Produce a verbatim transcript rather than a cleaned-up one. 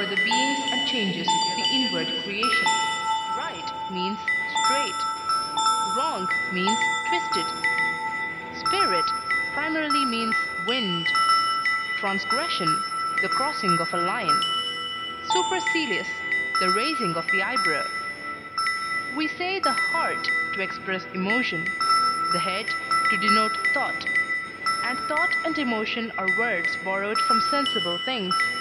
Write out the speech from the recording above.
for the beings and changes of the inward creation. Right means straight. Wrong means twisted. Spirit primarily means wind. Transgression, the crossing of a line. Supercilious, the raising of the eyebrow. We say the heart to express emotion, the head to denote thought. And thought and emotion are words borrowed from sensible things.